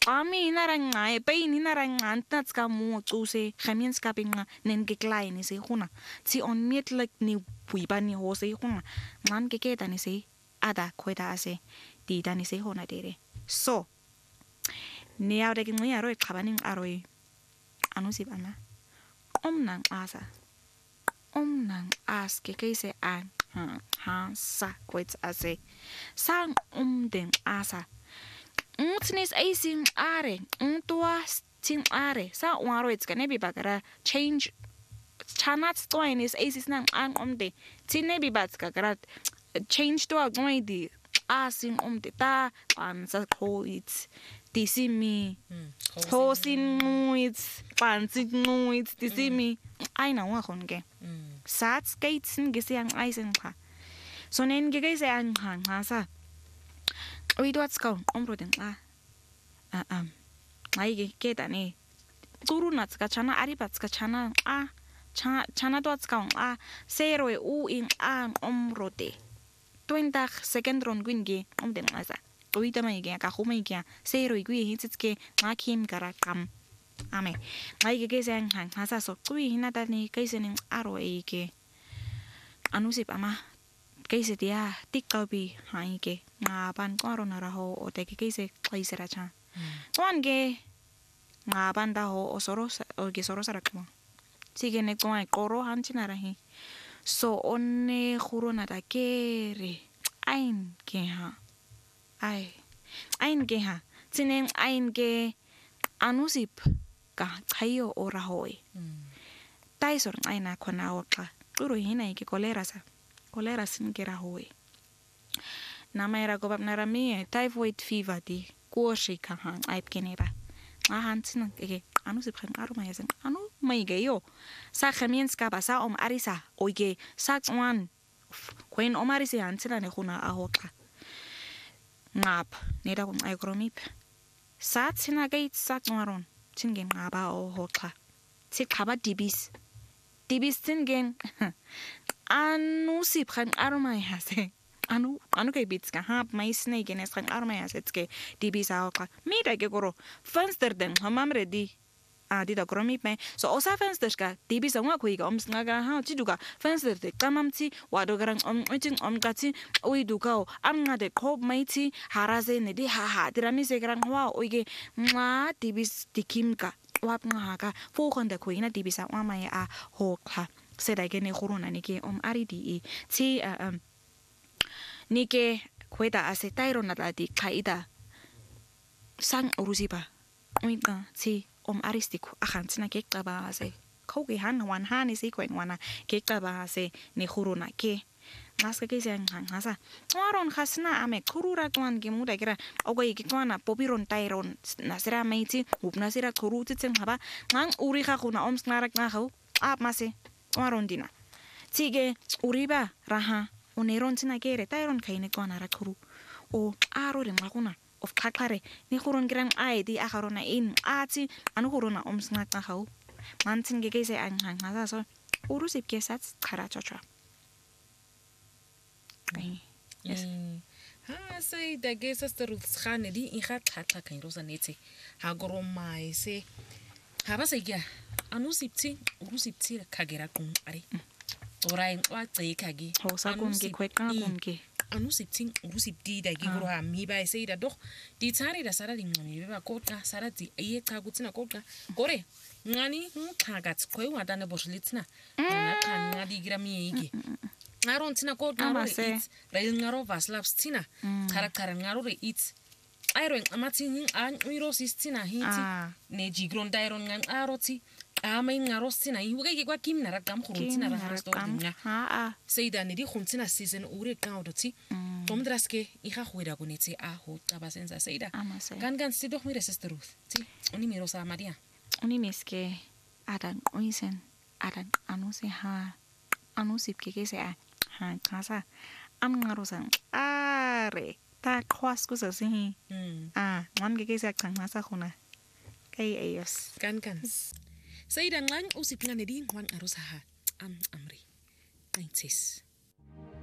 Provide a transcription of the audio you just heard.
Ami naranga pe ni naranga ntats ka mo tsuse gemens ka pinga nen ke klein se khuna ti onmetlik ni puiba ni ho se khuna man ke ta ni se ada khoida ase di da ni se hona dere so ni awde ke ngi aro khabaning aroi anusi bana omnang as ke se an ha sa kwet ase sang den asa Utnis acing are, untuas ting are, sa waro it's gonna be bagara change chanat stoin is acis nang ang omde, tinebi bats gagarat change to a goidi, asing omde ta, pansa coits, tisimi, hosin muits, pansing muits, tisimi, I know a honge. Sat skates and gisiang icing pa. So nen gigase ang hang hasa. We do at school, omroding I get any. Turunats gachana aribats gachana chana dots count zero in an omrode. 20 second run gwingi den asa. Uita maiga kahumaiga, zero gui hitske, makim garakam. Ame. My gazing hang hasa so tui hinatani gazing arrow eke. Anusip ama. Kaise dia tikaubi haike nga ban korona raho o te kaise kaise racha tuan ge nga banda ho osoros o ge soros rakmo sige ne tuan koro hanchina rahi so onne khurona da kere ain ge ha ain ge ha tinen ain ge anusip ka chayo o rahoi taisor aina khona o ka turu hina ke kolera sin gera hoi. Nama era gobab narami typhoid fever di kuoshi kahan aip kenera. Ahan sin ke anu sip khan aru mayasen anu mai ge yo. Sa khamiens ka basa arisa oige sa wan kwen arisi hansina ne khuna ahoka. Ngap neda kum aikromip. Sa sina gate sa waron tingen ngaba o hoka. Ti khaba dibis tingen anu sip khan armai hase anu ke bits ka hap mai snake nes khan armai hase tske dibi sa ka mi da ke goro fenster den hamam ready di da gromi me so osa fenster ka dibi sa ngwa kuiga omsnga ga ha chi duga fenster de kamam chi wado garang uting ka chi oi duga am nga de khob mai chi harase ne di ha dirami se garang wa oige ma dibi dikim ka wap nga ka fu khon de kuina dibi sa wa mai a ho kha Seda gene corona nike aridi ti nike kweda ase tairona di kaida sang urusiba oinga ti aristiku ahantsina ke qaba ase khoge han wan han isi kwen wana ke qaba ase ne corona ke maska ke sang hasa waron khasna ame kurura kwan ge muda gira ogoy ke kwana popiron tairon nasira meiti upna sira kuruti tsen haba ngang uri kha kuna omsnara nga kho mase warondina tige uriba raha oneron tina kere tairon kaine kwana rakuru o aro de maguna of kakare ni khurun grang ai di akharona in ati anu khuruna omsnga ka khau mantin ge gese an hang hasa so urusip ke sat khara chocha yes ha sai da gese sterut khane di in khat khat kan rosa netse ha goromai se ha ba sai ya urusipti kagera kun ari orai wa tsai kagi hosa kun ge kwet ka kun ge urusipti da gi gro ha mi ba sai da doch di tsari da sara lingani ba ko ka sara ti iye ka gutsina ko ka gore ngani kaga tskoi wa da ne boslitsina na kan na di grami ige ngaron tsina ko na ro it rail ngaro vaslaps tsina kara ngaro re it Iron amatin an wirosistina hinti ne jigron dairon ngan aroti amain ngarostina iwege kwa kimna rakam khuruntina rasto dinga seida ne di khuntina season ure kaudoti tomdraske iha khwira kunitsi a ho tabasenza seida gan sido khmire sisterus ti oni mirosa maria oni meske adan oisen adan anuse ha anusip kekese ha kasa am ngarosan are ta khwas ku sa si man ke sa khang masa khuna kai ayos kan sai dan lang usip ngane di ngwan arusaha amri 90s